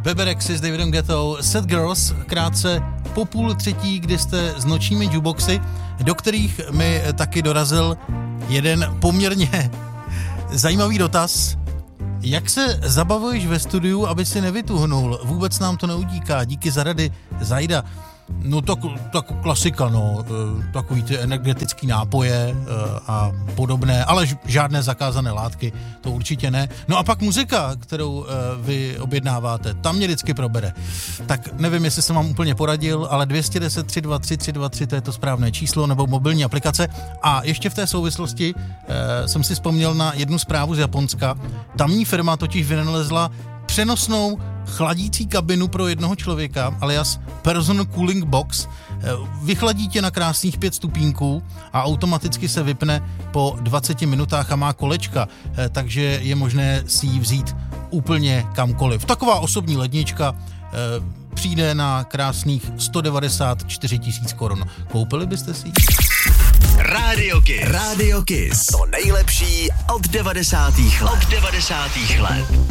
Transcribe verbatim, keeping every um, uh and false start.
Bebe Rexy s Davidem Guettou, Sad Girls, krátce po půl třetí, kdy jste s nočními jukeboxy, do kterých mi taky dorazil jeden poměrně zajímavý dotaz. Jak se zabavuješ ve studiu, aby si nevytuhnul? Vůbec nám to neutíká. Díky za rady, Zajda. No tak, tak klasika, no, takový ty energetický nápoje a podobné, ale žádné zakázané látky, to určitě ne. No a pak muzika, kterou vy objednáváte, tam mě vždycky probere. Tak nevím, jestli jsem vám úplně poradil, ale dvě stě deset tři dva tři tři dva tři, to je to správné číslo, nebo mobilní aplikace. A ještě v té souvislosti eh, jsem si vzpomněl na jednu zprávu z Japonska. Tamní firma totiž vynalezla přenosnou chladící kabinu pro jednoho člověka, alias Person Cooling Box. Vychladí tě na krásných pět stupínků a automaticky se vypne po dvaceti minutách a má kolečka, takže je možné si ji vzít úplně kamkoliv. Taková osobní lednička přijde na krásných sto devadesát čtyři tisíc korun. Koupili byste si ji? Radio Kiss. Radio Kiss. To nejlepší od devadesátých let. Od devadesátých let.